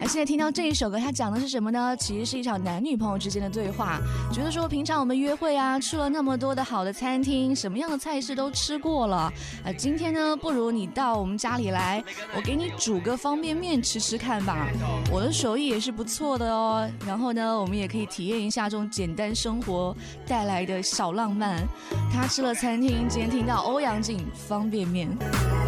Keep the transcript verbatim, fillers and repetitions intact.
而现在听到这一首歌，它讲的是什么呢？其实是一场男女朋友之间的对话，觉得说平常我们约会啊，去了那么多的好的餐厅，什么样的菜式都吃过了，啊，今天呢，不如你到我们家里来，我给你煮个方便面吃吃看吧，我的手艺也是不错的哦。然后呢，我们也可以体验一下这种简单生活带来的小浪漫。他吃了餐厅，今天听到欧阳靖方便面。